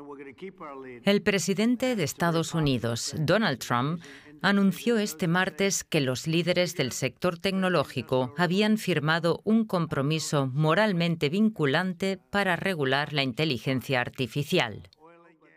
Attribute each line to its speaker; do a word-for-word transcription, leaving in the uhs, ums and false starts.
Speaker 1: El presidente de Estados Unidos, Donald Trump, anunció este martes que los líderes del sector tecnológico habían firmado un compromiso moralmente vinculante para regular la inteligencia artificial.